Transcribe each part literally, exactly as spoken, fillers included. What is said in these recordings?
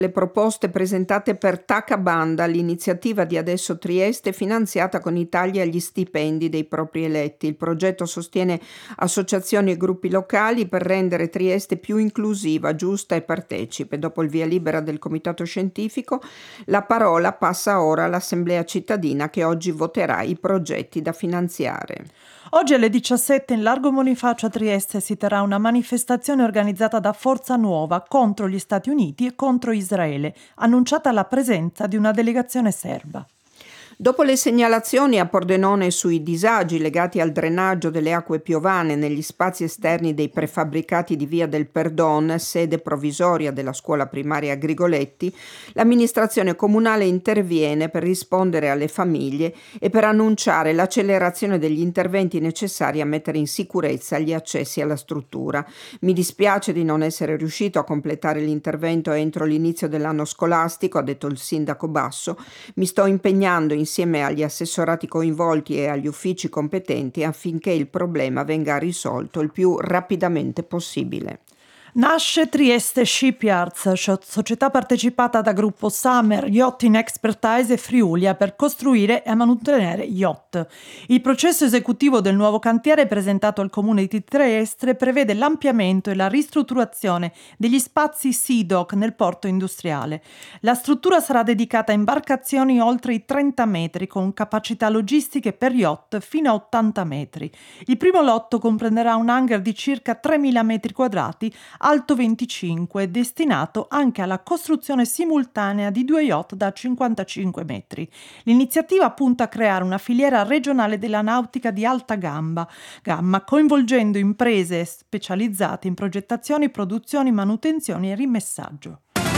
Le proposte presentate per Taca Banda, l'iniziativa di Adesso Trieste finanziata con i tagli agli stipendi dei propri eletti. Il progetto sostiene associazioni e gruppi locali per rendere Trieste più inclusiva, giusta e partecipe. Dopo il via libera del comitato scientifico, la parola passa ora all'Assemblea cittadina che oggi voterà i progetti da finanziare. Oggi alle diciassette in Largo Bonifacio a Trieste si terrà una manifestazione organizzata da Forza Nuova contro gli Stati Uniti e contro Israele, annunciata la presenza di una delegazione serba. Dopo le segnalazioni a Pordenone sui disagi legati al drenaggio delle acque piovane negli spazi esterni dei prefabbricati di Via del Perdon, sede provvisoria della scuola primaria Grigoletti, l'amministrazione comunale interviene per rispondere alle famiglie e per annunciare l'accelerazione degli interventi necessari a mettere in sicurezza gli accessi alla struttura. Mi dispiace di non essere riuscito a completare l'intervento entro l'inizio dell'anno scolastico, ha detto il sindaco Basso. Mi sto impegnando in insieme agli assessorati coinvolti e agli uffici competenti affinché il problema venga risolto il più rapidamente possibile. Nasce Trieste Shipyards, società partecipata da gruppo Summer, Yachting Expertise e Friulia per costruire e mantenere yacht. Il processo esecutivo del nuovo cantiere presentato al comune di Trieste prevede l'ampliamento e la ristrutturazione degli spazi Sea Dock nel porto industriale. La struttura sarà dedicata a imbarcazioni oltre i trenta metri con capacità logistiche per yacht fino a ottanta metri. Il primo lotto comprenderà un hangar di circa tremila metri quadrati alto venticinque, destinato anche alla costruzione simultanea di due yacht da cinquantacinque metri. L'iniziativa punta a creare una filiera regionale della nautica di alta gamba, gamma, coinvolgendo imprese specializzate in progettazioni, produzioni, manutenzioni e rimessaggio.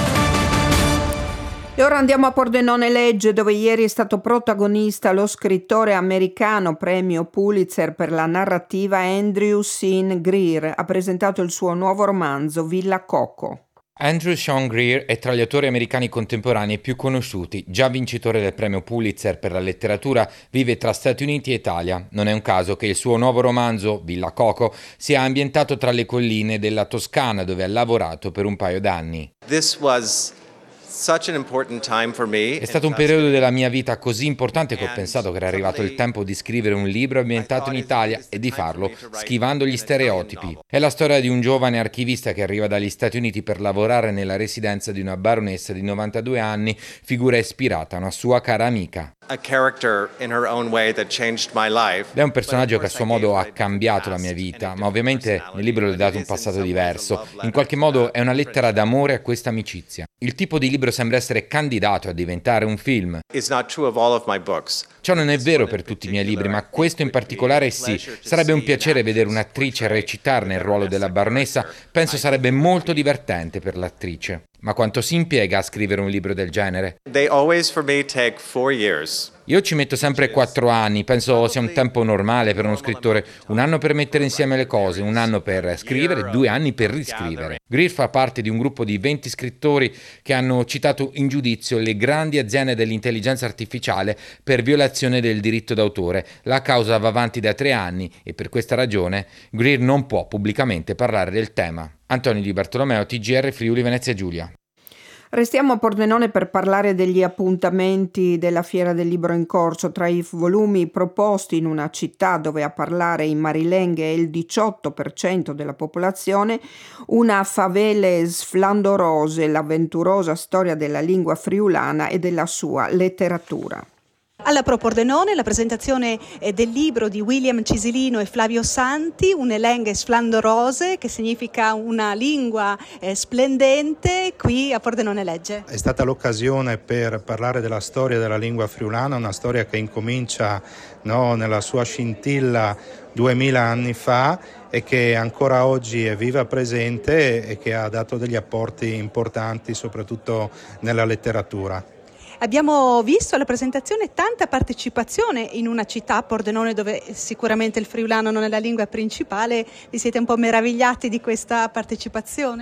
E ora andiamo a Pordenone Legge, dove ieri è stato protagonista lo scrittore americano premio Pulitzer per la narrativa Andrew Sean Greer. Ha presentato il suo nuovo romanzo Villa Coco. Andrew Sean Greer è tra gli autori americani contemporanei più conosciuti. Già vincitore del premio Pulitzer per la letteratura, vive tra Stati Uniti e Italia. Non è un caso che il suo nuovo romanzo, Villa Coco, sia ambientato tra le colline della Toscana, dove ha lavorato per un paio d'anni. This was such an important time for me. È stato un periodo della mia vita così importante che ho pensato che era arrivato il tempo di scrivere un libro ambientato in Italia e di farlo schivando gli stereotipi. È la storia di un giovane archivista che arriva dagli Stati Uniti per lavorare nella residenza di una baronessa di novantadue anni, figura ispirata a una sua cara amica. A character in her own way that changed my life. Lei è un personaggio che a suo modo ha cambiato la mia vita, ma ovviamente nel libro le ho dato un passato diverso. In qualche modo è una lettera d'amore a questa amicizia. Il tipo di libro sembra essere candidato a diventare un film. It's not true of all of my books. Ciò non è vero per tutti i miei libri, ma questo in particolare sì. Sarebbe un piacere vedere un'attrice recitare nel ruolo della baronessa. Penso sarebbe molto divertente per l'attrice. Ma quanto si impiega a scrivere un libro del genere? They always for me take four years. Io ci metto sempre quattro anni, penso sia un tempo normale per uno scrittore, un anno per mettere insieme le cose, un anno per scrivere, due anni per riscrivere. Greer fa parte di un gruppo di venti scrittori che hanno citato in giudizio le grandi aziende dell'intelligenza artificiale per violazione del diritto d'autore. La causa va avanti da tre anni e per questa ragione Greer non può pubblicamente parlare del tema. Antonio Di Bartolomeo, T G R Friuli Venezia Giulia. Restiamo a Pordenone per parlare degli appuntamenti della Fiera del Libro in corso. Tra i volumi proposti in una città dove a parlare in marilenghe è il diciotto per cento della popolazione, una favele sflandorose, l'avventurosa storia della lingua friulana e della sua letteratura. Alla Pro Pordenone la presentazione del libro di William Cisilino e Flavio Santi, Une Lenghe Sflandorose, che significa una lingua eh, splendente, qui a Pordenone Legge. È stata l'occasione per parlare della storia della lingua friulana, una storia che incomincia no, nella sua scintilla duemila anni fa e che ancora oggi è viva, presente e che ha dato degli apporti importanti soprattutto nella letteratura. Abbiamo visto alla presentazione tanta partecipazione in una città, Pordenone, dove sicuramente il friulano non è la lingua principale. Vi siete un po' meravigliati di questa partecipazione?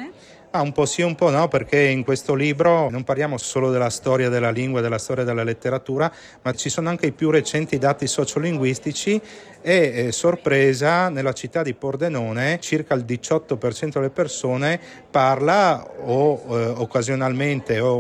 Ah, un po' sì, un po' no, perché in questo libro non parliamo solo della storia della lingua, della storia della letteratura, ma ci sono anche i più recenti dati sociolinguistici e, eh, sorpresa, nella città di Pordenone circa il diciotto per cento delle persone parla o eh, occasionalmente o